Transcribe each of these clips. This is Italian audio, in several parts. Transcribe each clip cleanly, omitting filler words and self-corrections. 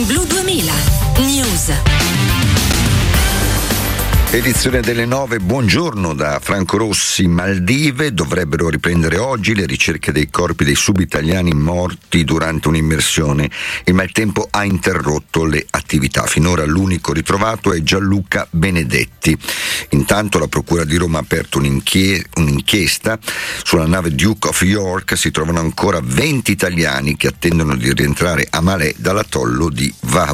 Blu 2000 News. Edizione delle 9, buongiorno da Franco Rossi. Maldive, dovrebbero riprendere oggi le ricerche dei corpi dei subitaliani morti durante un'immersione. Il maltempo ha interrotto le attività. Finora l'unico ritrovato è Gianluca Benedetti. Intanto la Procura di Roma ha aperto un'inchiesta. Sulla nave Duke of York si trovano ancora 20 italiani che attendono di rientrare a Malé dall'atollo di Wau.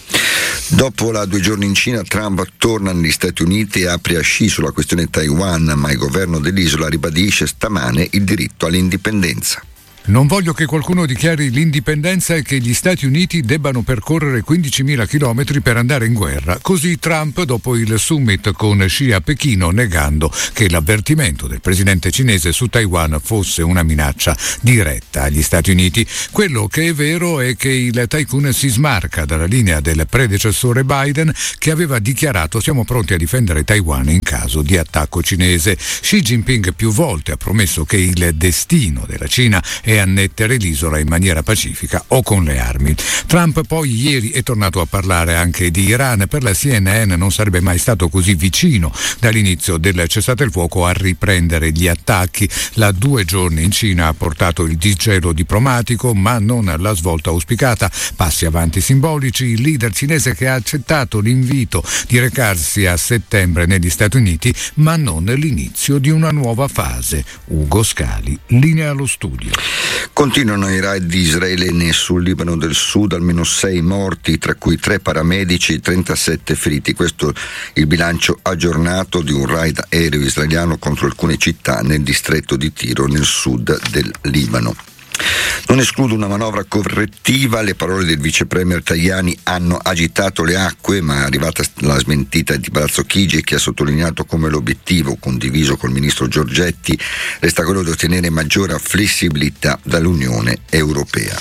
Dopo 2 giorni in Cina, Trump torna negli Stati Uniti e apre a sci sulla questione Taiwan, ma il governo dell'isola ribadisce stamane il diritto all'indipendenza. Non voglio che qualcuno dichiari l'indipendenza e che gli Stati Uniti debbano percorrere 15.000 chilometri per andare in guerra. Così Trump dopo il summit con Xi a Pechino, negando che l'avvertimento del presidente cinese su Taiwan fosse una minaccia diretta agli Stati Uniti. Quello che è vero è che il tycoon si smarca dalla linea del predecessore Biden, che aveva dichiarato: siamo pronti a difendere Taiwan in caso di attacco cinese. Xi Jinping più volte ha promesso che il destino della Cina è annettere l'isola in maniera pacifica o con le armi. Trump poi ieri è tornato a parlare anche di Iran. Per la CNN non sarebbe mai stato così vicino dall'inizio del cessate il fuoco a riprendere gli attacchi. La 2 giorni in Cina ha portato il disgelo diplomatico, ma non la svolta auspicata. Passi avanti simbolici. Il leader cinese che ha accettato l'invito di recarsi a settembre negli Stati Uniti, ma non l'inizio di una nuova fase. Ugo Scali, linea allo studio. Continuano i raid israeliani sul Libano del Sud, almeno 6 morti, tra cui 3 paramedici e 37 feriti. Questo il bilancio aggiornato di un raid aereo israeliano contro alcune città nel distretto di Tiro, nel sud del Libano. Non escludo una manovra correttiva, le parole del vice premier Tajani hanno agitato le acque, ma è arrivata la smentita di Palazzo Chigi, che ha sottolineato come l'obiettivo condiviso col ministro Giorgetti resta quello di ottenere maggiore flessibilità dall'Unione Europea.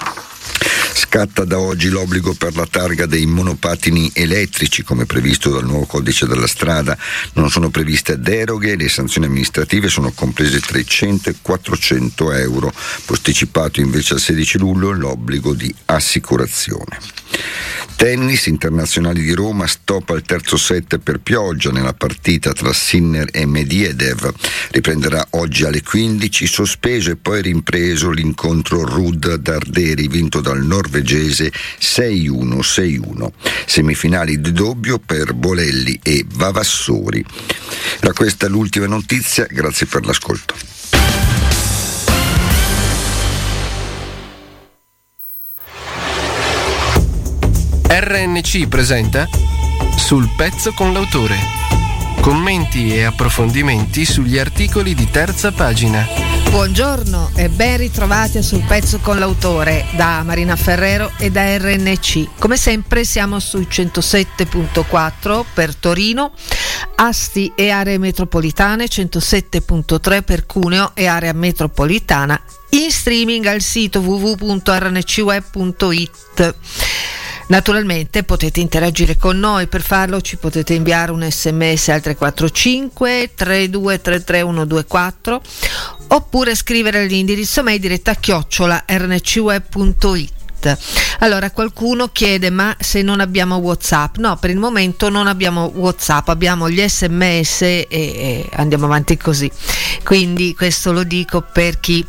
Scatta da oggi l'obbligo per la targa dei monopattini elettrici, come previsto dal nuovo codice della strada. Non sono previste deroghe, le sanzioni amministrative sono comprese tra i 100 e 400 euro. Posticipato invece al 16 luglio l'obbligo di assicurazione. Tennis, internazionali di Roma, stop al terzo set per pioggia nella partita tra Sinner e Medvedev. Riprenderà oggi alle 15, sospeso e poi rimpreso l'incontro Ruud-Darderi, vinto dal norvegese 6-1, 6-1. Semifinali di doppio per Bolelli e Vavassori. Da questa è l'ultima notizia, grazie per l'ascolto. RNC presenta Sul pezzo con l'autore. Commenti e approfondimenti sugli articoli di terza pagina. Buongiorno e ben ritrovati a Sul pezzo con l'autore da Marina Ferrero e da RNC. Come sempre siamo sui 107.4 per Torino, Asti e aree metropolitane, 107.3 per Cuneo e area metropolitana, in streaming al sito www.rncweb.it. Naturalmente potete interagire con noi, per farlo ci potete inviare un sms al 345 3233 124 oppure scrivere all'indirizzo mail diretta @rncweb.it. Allora qualcuno chiede: ma se non abbiamo WhatsApp? No, per il momento non abbiamo WhatsApp, abbiamo gli sms e andiamo avanti così. Quindi questo lo dico per chi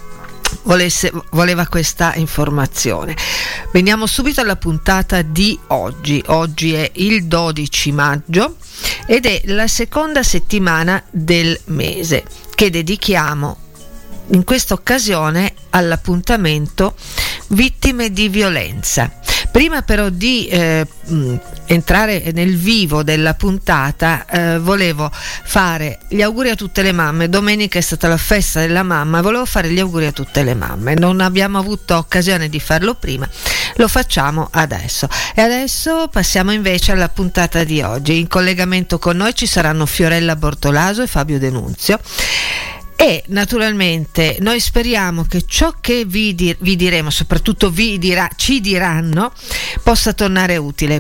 voleva questa informazione. Veniamo subito alla puntata di oggi. Oggi è il 12 maggio ed è la seconda settimana del mese che dedichiamo in questa occasione all'appuntamento Vittime di violenza. Prima però di entrare nel vivo della puntata, volevo fare gli auguri a tutte le mamme. Domenica è stata la festa della mamma, volevo fare gli auguri a tutte le mamme. Non abbiamo avuto occasione di farlo prima, lo facciamo adesso. E adesso passiamo invece alla puntata di oggi. In collegamento con noi ci saranno Fiorella Bortolaso e Fabio Denunzio. E naturalmente noi speriamo che ciò che vi diremo, soprattutto ci diranno, possa tornare utile,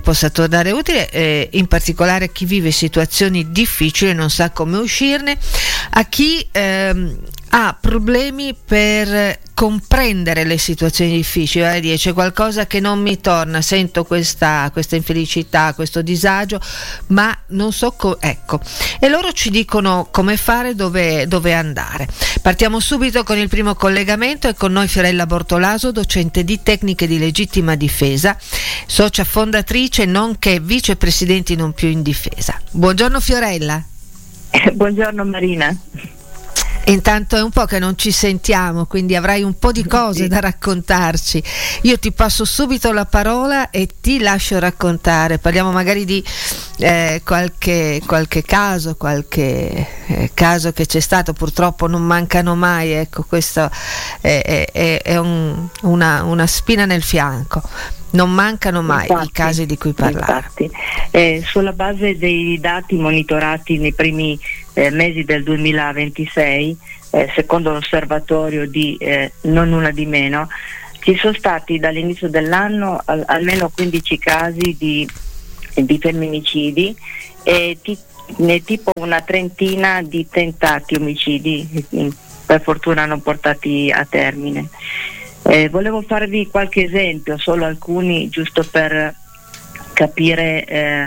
in particolare a chi vive situazioni difficili e non sa come uscirne, a chi ha problemi per comprendere le situazioni difficili, c'è qualcosa che non mi torna, sento questa infelicità, questo disagio, ma non so ecco, e loro ci dicono come fare, dove andare. Partiamo subito con il primo collegamento. È con noi Fiorella Bortolaso, docente di tecniche di legittima difesa, socia fondatrice nonché vicepresidente Non Più in Difesa. Buongiorno Fiorella. Buongiorno Marina. Intanto è un po' che non ci sentiamo, quindi avrai un po' di cose da raccontarci. Io ti passo subito la parola e ti lascio raccontare. Parliamo magari di qualche caso, caso che c'è stato. Purtroppo non mancano mai, ecco, questo è una spina nel fianco. Non mancano mai i casi di cui parlare. Infatti, sulla base dei dati monitorati nei primi mesi del 2026, secondo l'osservatorio di Non Una di Meno, ci sono stati dall'inizio dell'anno almeno 15 casi di femminicidi e tipo una trentina di tentati omicidi, per fortuna non portati a termine. Volevo farvi qualche esempio, solo alcuni, giusto per capire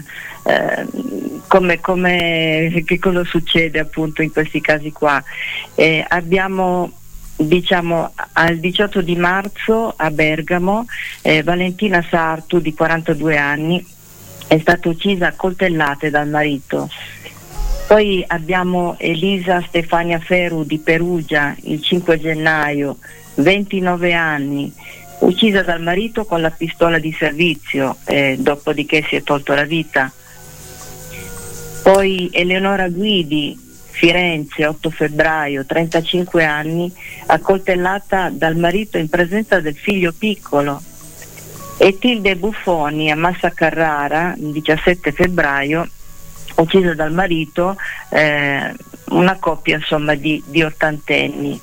che cosa succede appunto in questi casi qua. Abbiamo, al 18 di marzo a Bergamo, Valentina Sartu, di 42 anni, è stata uccisa a coltellate dal marito. Poi abbiamo Elisa Stefania Feru di Perugia, il 5 gennaio, 29 anni, uccisa dal marito con la pistola di servizio, dopodiché si è tolto la vita. Poi Eleonora Guidi, Firenze, 8 febbraio, 35 anni, accoltellata dal marito in presenza del figlio piccolo. E Tilde Buffoni a Massa Carrara, il 17 febbraio, uccisa dal marito, una coppia insomma di ottantenni.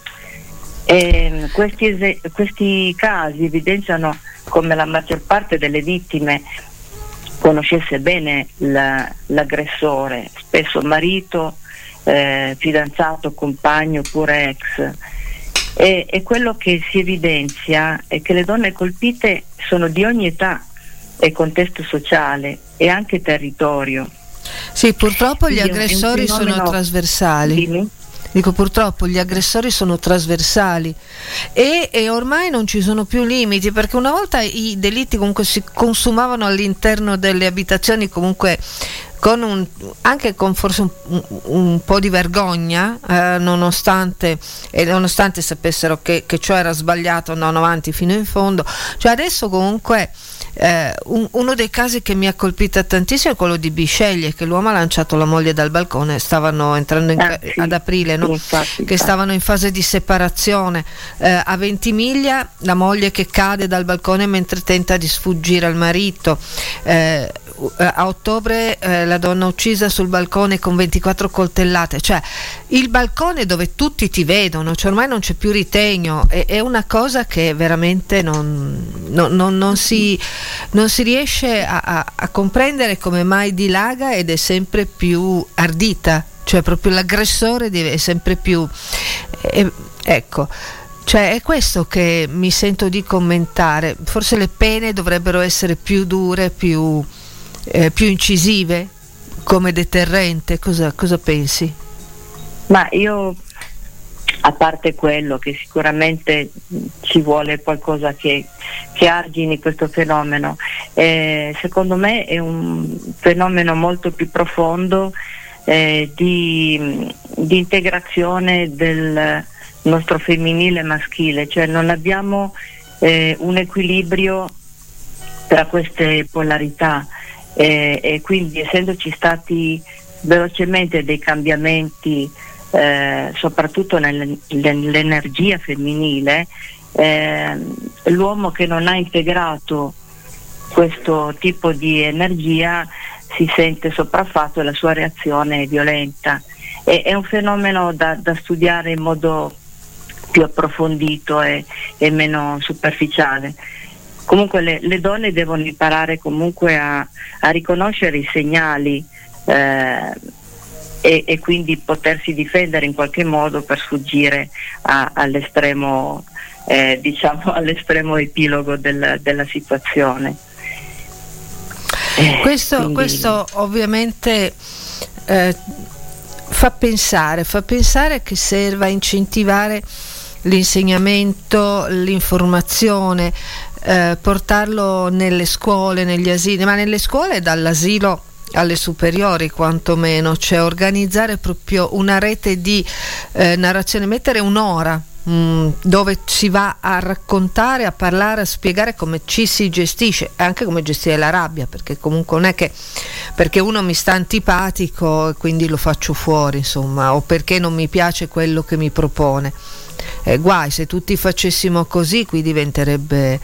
Questi casi evidenziano come la maggior parte delle vittime conoscesse bene l'aggressore, spesso marito, fidanzato, compagno oppure ex. E quello che si evidenzia è che le donne colpite sono di ogni età e contesto sociale e anche territorio. Sì, purtroppo gli aggressori sono trasversali. Dimmi. Dico, purtroppo gli aggressori sono trasversali e ormai non ci sono più limiti, perché una volta i delitti comunque si consumavano all'interno delle abitazioni, comunque anche con forse un po' di vergogna, nonostante sapessero che ciò era sbagliato, andavano avanti fino in fondo. Cioè adesso comunque uno dei casi che mi ha colpita tantissimo è quello di Bisceglie, che l'uomo ha lanciato la moglie dal balcone, stavano entrando ad aprile, no? Che stavano in fase di separazione. A Ventimiglia la moglie che cade dal balcone mentre tenta di sfuggire al marito. A ottobre la donna uccisa sul balcone con 24 coltellate. Cioè il balcone dove tutti ti vedono, cioè ormai non c'è più ritegno, è una cosa che veramente non si riesce a comprendere come mai dilaga ed è sempre più ardita, cioè proprio l'aggressore è sempre più ecco. Cioè è questo che mi sento di commentare. Forse le pene dovrebbero essere più dure, più incisive come deterrente. Cosa pensi? Ma io, a parte quello che sicuramente ci vuole qualcosa che argini questo fenomeno, secondo me è un fenomeno molto più profondo di integrazione del nostro femminile e maschile, cioè non abbiamo un equilibrio tra queste polarità. E quindi, essendoci stati velocemente dei cambiamenti, soprattutto nell'energia femminile, l'uomo che non ha integrato questo tipo di energia si sente sopraffatto e la sua reazione è violenta. È un fenomeno da studiare in modo più approfondito e meno superficiale. Comunque le donne devono imparare comunque a riconoscere i segnali e quindi potersi difendere in qualche modo per sfuggire all'estremo, all'estremo epilogo della situazione. Questo ovviamente fa pensare che serva incentivare l'insegnamento, l'informazione, portarlo nelle scuole, negli asili, ma nelle scuole dall'asilo alle superiori quantomeno, cioè organizzare proprio una rete di narrazione, mettere un'ora dove si va a raccontare, a parlare, a spiegare come ci si gestisce, anche come gestire la rabbia, perché comunque non è che perché uno mi sta antipatico e quindi lo faccio fuori, insomma, o perché non mi piace quello che mi propone. Guai, se tutti facessimo così qui diventerebbe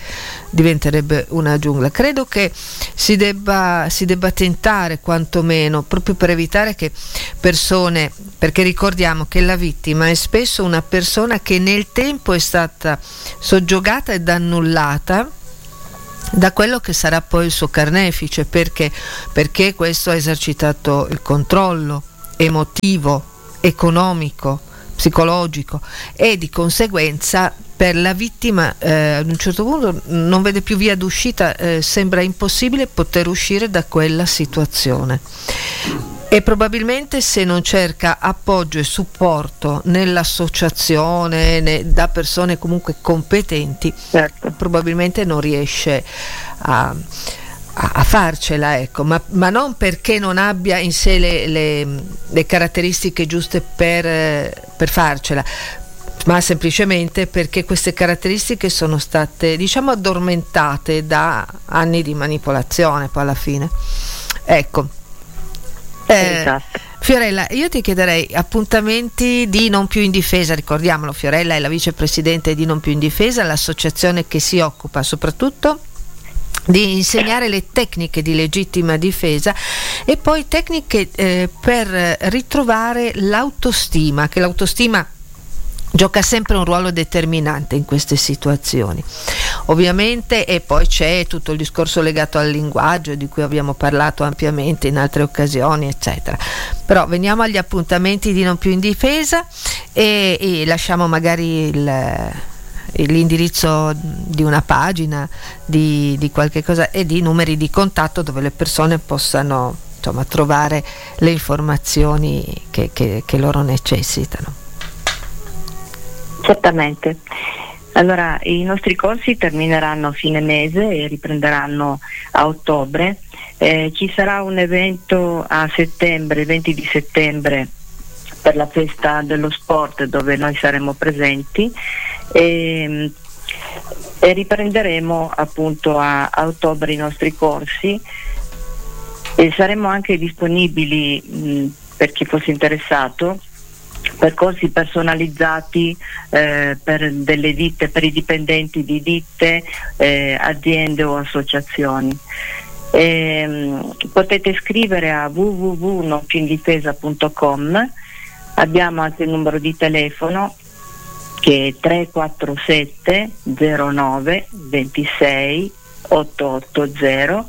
una giungla. Credo che si debba tentare quantomeno, proprio per evitare che persone, perché ricordiamo che la vittima è spesso una persona che nel tempo è stata soggiogata ed annullata da quello che sarà poi il suo carnefice, perché questo ha esercitato il controllo emotivo, economico, psicologico, e di conseguenza per la vittima ad un certo punto non vede più via d'uscita, sembra impossibile poter uscire da quella situazione, e probabilmente se non cerca appoggio e supporto nell'associazione da persone comunque competenti, certo, probabilmente non riesce a farcela, ecco, ma non perché non abbia in sé le caratteristiche giuste per farcela, ma semplicemente perché queste caratteristiche sono state, diciamo, addormentate da anni di manipolazione poi alla fine, ecco. Esatto. Fiorella, io ti chiederei appuntamenti di Non Più in Difesa. Ricordiamolo, Fiorella è la vicepresidente di Non Più in Difesa, l'associazione che si occupa soprattutto di insegnare le tecniche di legittima difesa e poi tecniche per ritrovare l'autostima, che l'autostima gioca sempre un ruolo determinante in queste situazioni, ovviamente, e poi c'è tutto il discorso legato al linguaggio di cui abbiamo parlato ampiamente in altre occasioni, eccetera. Però veniamo agli appuntamenti di Non Più in Difesa e lasciamo magari l'indirizzo di una pagina, di qualche cosa, e di numeri di contatto dove le persone possano, insomma, trovare le informazioni che loro necessitano. Certamente. Allora, i nostri corsi termineranno a fine mese e riprenderanno a ottobre. Ci sarà un evento a settembre, il 20 di settembre, per la festa dello sport, dove noi saremo presenti, e riprenderemo appunto a ottobre i nostri corsi, e saremo anche disponibili per chi fosse interessato per corsi personalizzati per delle ditte, per i dipendenti di ditte, aziende o associazioni. Potete scrivere a www.nonpiuindifesa.com. Abbiamo anche il numero di telefono che è 347 09 26 880,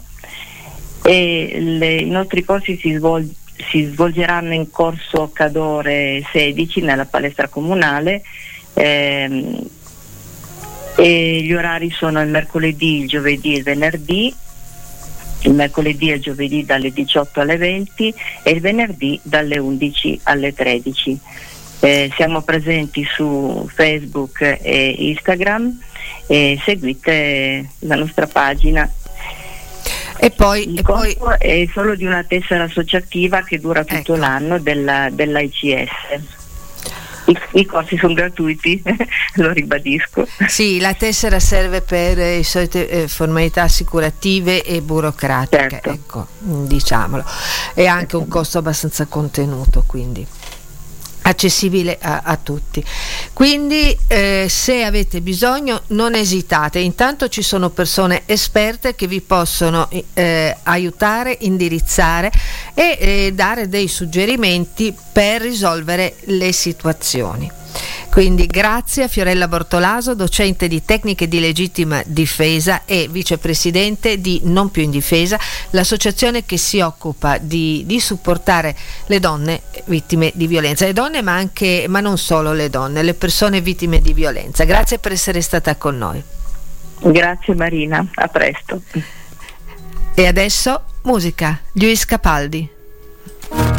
e i nostri corsi si svolgeranno in corso Cadore 16 nella palestra comunale, e gli orari sono il mercoledì, il giovedì e il venerdì. Il mercoledì e il giovedì dalle 18 alle 20 e il venerdì dalle 11 alle 13. Siamo presenti su Facebook e Instagram, e seguite la nostra pagina. Il corso è solo di una tessera associativa che dura tutto l'anno dell'ICS. I corsi sono gratuiti, lo ribadisco. Sì, la tessera serve per le solite formalità assicurative e burocratiche, certo. Ecco, diciamolo. È anche un costo abbastanza contenuto, quindi accessibile a tutti. Quindi se avete bisogno non esitate, intanto ci sono persone esperte che vi possono aiutare, indirizzare e dare dei suggerimenti per risolvere le situazioni. Quindi grazie a Fiorella Bortolaso, docente di tecniche di legittima difesa e vicepresidente di Non Più in Difesa, l'associazione che si occupa di supportare le donne vittime di violenza, le donne ma non solo le donne, le persone vittime di violenza. Grazie per essere stata con noi. Grazie Marina, a presto. E adesso musica, Luis Capaldi.